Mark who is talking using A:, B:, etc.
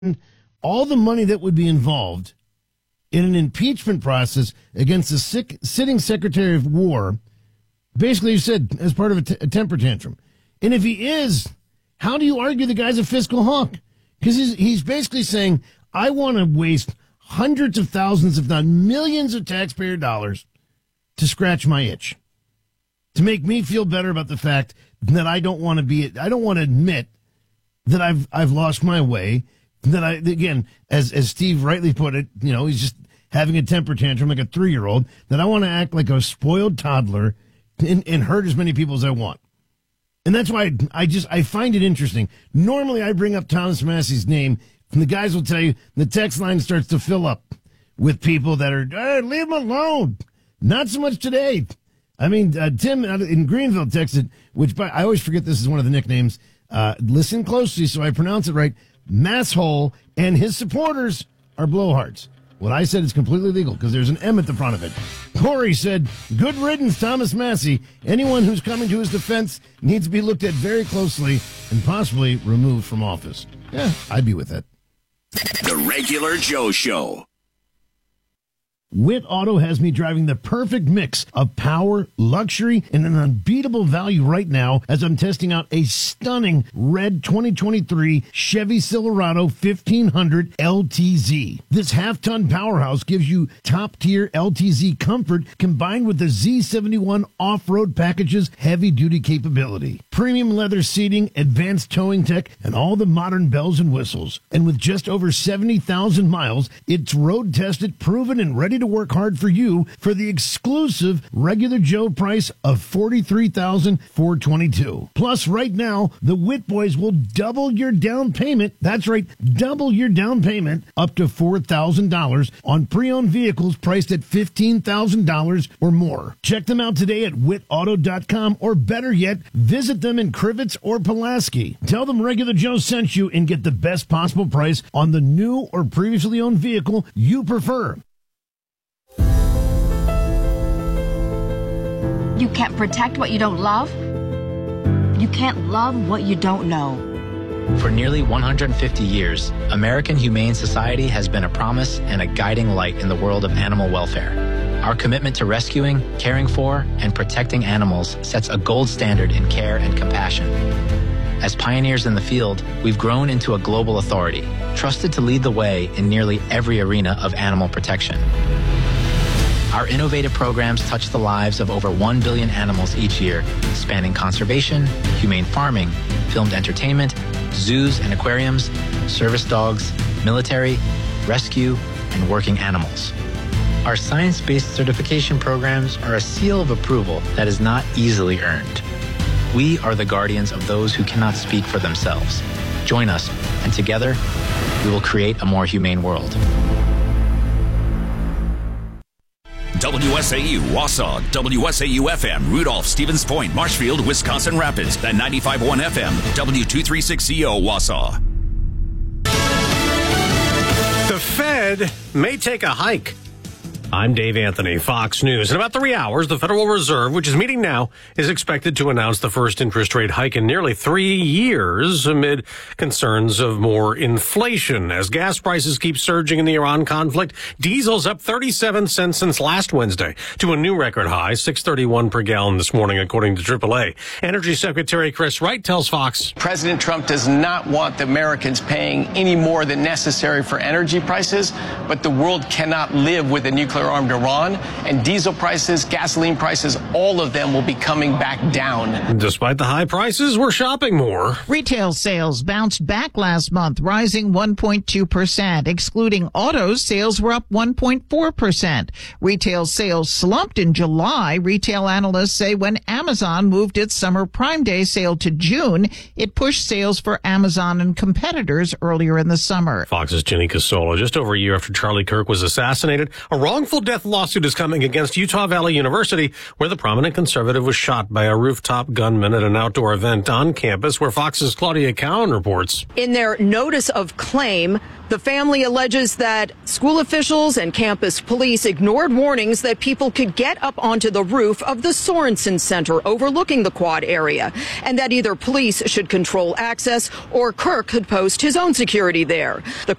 A: all the money that would be involved in an impeachment process against the sitting Secretary of War, basically you said, as part of a temper tantrum. And if he is, how do you argue the guy's a fiscal hawk? Because he's basically saying, I want to waste hundreds of thousands, if not millions of taxpayer dollars to scratch my itch, to make me feel better about the fact that I don't want to admit that I've lost my way, that again, as Steve rightly put it, he's just having a temper tantrum like a 3-year-old, that I want to act like a spoiled toddler and hurt as many people as I want. And that's why I find it interesting. Normally I bring up Thomas Massey's name, and the guys will tell you the text line starts to fill up with people that are, leave him alone. Not so much today. I mean, Tim in Greenville texted, which I always forget this is one of the nicknames. Listen closely so I pronounce it right. Masshole and his supporters are blowhards. What I said is completely legal because there's an M at the front of it. Corey said, good riddance, Thomas Massey. Anyone who's coming to his defense needs to be looked at very closely and possibly removed from office. Yeah, I'd be with it.
B: The Regular Joe Show.
A: Witt Auto has me driving the perfect mix of power, luxury, and an unbeatable value right now as I'm testing out a stunning red 2023 Chevy Silverado 1500 LTZ. This half-ton powerhouse gives you top-tier LTZ comfort combined with the Z71 off-road package's heavy-duty capability. Premium leather seating, advanced towing tech, and all the modern bells and whistles. And with just over 70,000 miles, it's road-tested, proven, and ready to work hard for you for the exclusive Regular Joe price of $43,422. Plus, right now, the Witt Boys will double your down payment. That's right, double your down payment up to $4,000 on pre-owned vehicles priced at $15,000 or more. Check them out today at wittauto.com, or better yet, visit them in Crivets or Pulaski. Tell them Regular Joe sent you and get the best possible price on the new or previously owned vehicle you prefer.
C: You can't protect what you don't love. You can't love what you don't know.
D: For nearly 150 years, American Humane Society has been a promise and a guiding light in the world of animal welfare. Our commitment to rescuing, caring for, and protecting animals sets a gold standard in care and compassion. As pioneers in the field, we've grown into a global authority, trusted to lead the way in nearly every arena of animal protection. Our innovative programs touch the lives of over 1 billion animals each year, spanning conservation, humane farming, filmed entertainment, zoos and aquariums, service dogs, military, rescue, and working animals. Our science-based certification programs are a seal of approval that is not easily earned. We are the guardians of those who cannot speak for themselves. Join us, and together, we will create a more humane world.
B: WSAU, Wausau, WSAU-FM, Rudolph, Stevens Point, Marshfield, Wisconsin Rapids, and 95.1 FM, W236CO, Wausau.
E: The Fed may take a hike. I'm Dave Anthony, Fox News. In about 3 hours, the Federal Reserve, which is meeting now, is expected to announce the first interest rate hike in nearly 3 years amid concerns of more inflation. As gas prices keep surging in the Iran conflict, diesel's up 37 cents since last Wednesday to a new record high, $6.31 per gallon this morning, according to AAA. Energy Secretary Chris Wright tells Fox.
F: President Trump does not want the Americans paying any more than necessary for energy prices, but the world cannot live with a nuclear armed Iran, and diesel prices, gasoline prices, all of them will be coming back down.
E: Despite the high prices, we're shopping more.
G: Retail sales bounced back last month, rising 1.2%. Excluding autos, sales were up 1.4%. Retail sales slumped in July. Retail analysts say when Amazon moved its summer Prime Day sale to June, it pushed sales for Amazon and competitors earlier in the summer.
E: Fox's Jenny Casola. Just over a year after Charlie Kirk was assassinated, a wrongful wrongful death lawsuit is coming against Utah Valley University, where the prominent conservative was shot by a rooftop gunman at an outdoor event on campus, where Fox's Claudia Cowan reports.
H: In their notice of claim, the family alleges that school officials and campus police ignored warnings that people could get up onto the roof of the Sorensen Center overlooking the quad area, and that either police should control access or Kirk could post his own security there. The